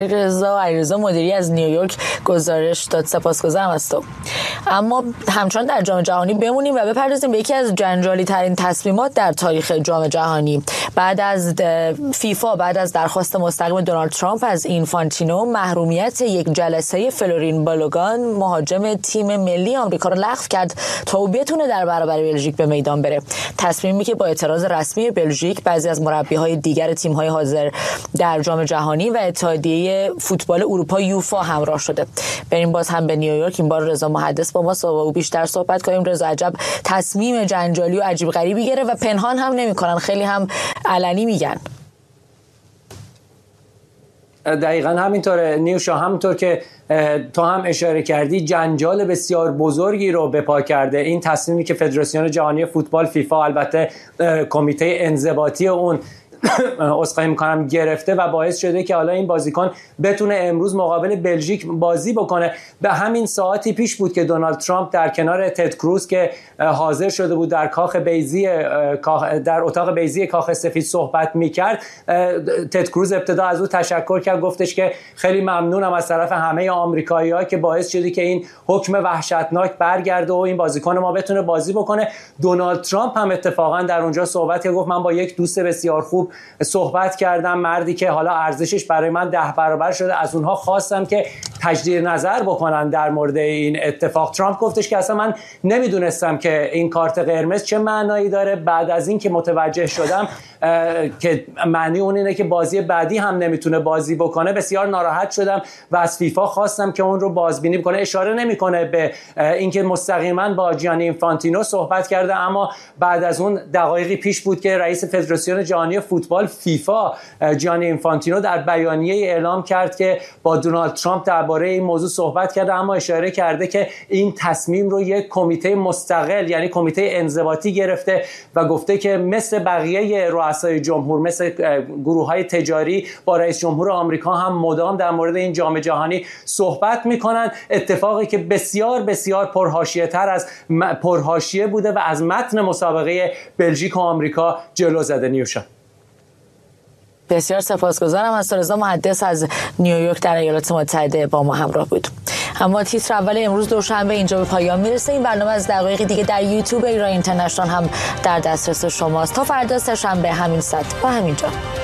علیرضا مدیری از نیویورک گزارش داد. سپاسگزارم از تو. اما همچنان در جام جهانی بمونیم و بپردازیم به یکی از جنجالی ترین تصمیمات در تاریخ جام جهانی. بعد از فیفا، بعد از درخواست مستقیم دونالد ترامپ از اینفانتینو، محرومیت یک جلسه فلورین بالوگان مهاجم تیم ملی آمریکا رو لغو کرد تا او بتونه در برابر بلژیک به میدان بره. تصمیمی که با اعتراض رسمی بلژیک، بعضی از مربی‌های دیگر تیم‌های حاضر در جام جهانی و اتحادیه فوتبال اروپا یوفا همراه شده. بریم باز هم به نیویورک. این بار رضا محدث با ما و بیشتر صحبت کنیم. رضا، عجب تصمیم جنجالی و عجیب غریبی گرفت و پنهان هم نمی‌کنن، خیلی هم علنی میگن. دقیقاً همینطوره نیوشا، همونطور که تو هم اشاره کردی جنجال بسیار بزرگی رو به پا کرده این تصمیمی که فدراسیون جهانی فوتبال فیفا، البته کمیته انضباطی اون عذرخواهی میکنم، گرفته و باعث شده که حالا این بازیکن بتونه امروز مقابل بلژیک بازی بکنه. به همین ساعتی پیش بود که دونالد ترامپ در کنار تد کروز که حاضر شده بود در در اتاق بیضی کاخ سفید صحبت میکرد، تد کروز ابتدا از او تشکر کرد، گفتش که خیلی ممنونم از طرف همه آمریکایی‌ها که باعث شدی که این حکم وحشتناک برگرده و این بازیکن ما بتونه بازی بکنه. دونالد ترامپ هم اتفاقا در اونجا صحبت کرد، گفت من با یک دوست بسیار خوب صحبت کردم، مردی که حالا ارزشش برای من 10 برابر شده، از اونها خواستم که تجدید نظر بکنن در مورد این اتفاق. ترامپ گفتش که اصلا من نمیدونستم که این کارت قرمز چه معنایی داره، بعد از این که متوجه شدم که معنی اون اینه که بازی بعدی هم نمیتونه بازی بکنه، بسیار ناراحت شدم و از فیفا خواستم که اون رو بازبینی بکنه. اشاره نمیکنه به اینکه مستقیما با جیانی اینفانتینو صحبت کرده، اما بعد از اون دقایقی پیش بود که رئیس فدراسیون جهانی فوتبال فیفا جیانی اینفانتینو در بیانیه اعلام کرد که با دونالد ترامپ درباره این موضوع صحبت کرده، اما اشاره کرده که این تصمیم رو یک کمیته مستقل، یعنی کمیته انضباطی گرفته و گفته که مثل بقیه رؤسای جمهور، مثل گروه‌های تجاری، با رئیس جمهور آمریکا هم مدام در مورد این جام جهانی صحبت میکنن. اتفاقی که بسیار بسیار پرحاشیه‌تر از پرحاشیه بوده و از متن مسابقه بلژیک و آمریکا جلو زده. نیوشا، بسیار سپاسگزارم از رضا محدث از نیویورک در ایالات متحده با ما همراه بود. اما تیتر اول امروز دوشنبه اینجا به پایان میرسه. این برنامه از دقایقی دیگه در یوتیوب ایران اینترنشنال هم در دسترس شماست. تا فردا سه‌شنبه همین ساعت و همینجا.